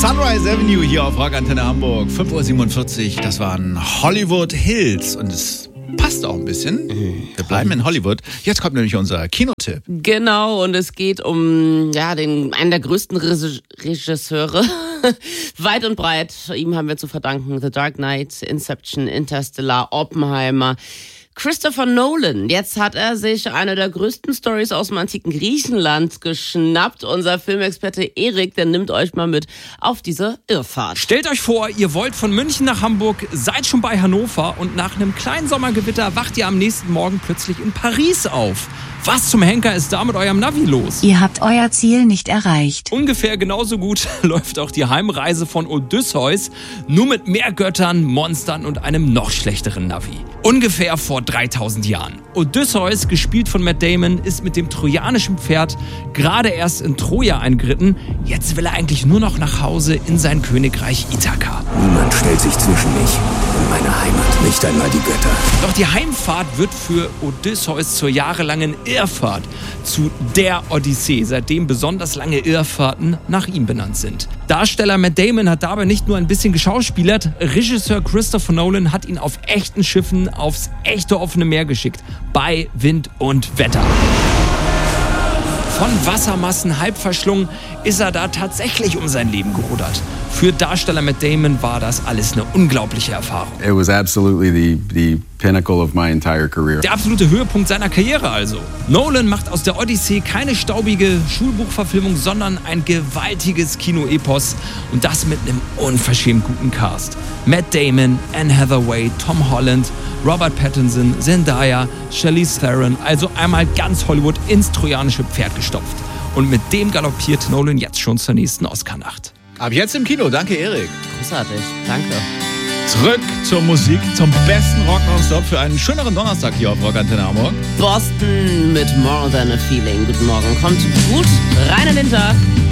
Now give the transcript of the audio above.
Sunrise Avenue hier auf Rock Antenne Hamburg. 5:47 Uhr, das waren Hollywood Hills. Und es passt auch ein bisschen. Wir bleiben in Hollywood. Jetzt kommt nämlich unser Kinotipp. Genau, und es geht um einen der größten Regisseure. Weit und breit. Ihm haben wir zu verdanken The Dark Knight, Inception, Interstellar, Oppenheimer. Christopher Nolan, jetzt hat er sich eine der größten Storys aus dem antiken Griechenland geschnappt. Unser Filmexperte Erik, der nimmt euch mal mit auf diese Irrfahrt. Stellt euch vor, ihr wollt von München nach Hamburg, seid schon bei Hannover und nach einem kleinen Sommergewitter wacht ihr am nächsten Morgen plötzlich in Paris auf. Was zum Henker ist da mit eurem Navi los? Ihr habt euer Ziel nicht erreicht. Ungefähr genauso gut läuft auch die Heimreise von Odysseus, nur mit mehr Göttern, Monstern und einem noch schlechteren Navi. Ungefähr vor 3000 Jahren. Odysseus, gespielt von Matt Damon, ist mit dem trojanischen Pferd gerade erst in Troja eingeritten. Jetzt will er eigentlich nur noch nach Hause in sein Königreich Ithaka. Niemand stellt sich zwischen mich und meine Heimat, nicht einmal die Götter. Doch die Heimfahrt wird für Odysseus zur jahrelangen Irrfahrt zu der Odyssee, seitdem besonders lange Irrfahrten nach ihm benannt sind. Darsteller Matt Damon hat dabei nicht nur ein bisschen geschauspielert, Regisseur Christopher Nolan hat ihn auf echten Schiffen aufs echte offene Meer geschickt, bei Wind und Wetter. Von Wassermassen halb verschlungen ist er da tatsächlich um sein Leben gerudert. Für Darsteller Matt Damon war das alles eine unglaubliche Erfahrung. It was absolutely the pinnacle of my entire career. Der absolute Höhepunkt seiner Karriere also. Nolan macht aus der Odyssee keine staubige Schulbuchverfilmung, sondern ein gewaltiges Kinoepos und das mit einem unverschämt guten Cast. Matt Damon, Anne Hathaway, Tom Holland, Robert Pattinson, Zendaya, Charlize Theron, also einmal ganz Hollywood ins trojanische Pferd gestopft. Und mit dem galoppiert Nolan jetzt schon zur nächsten Oscar-Nacht. Ab jetzt im Kino. Danke, Erik. Großartig, danke. Zurück zur Musik, zum besten Rock nonstop für einen schöneren Donnerstag hier auf Rock Antenne Hamburg. Boston mit More Than a Feeling. Guten Morgen, kommt gut rein in den Tag.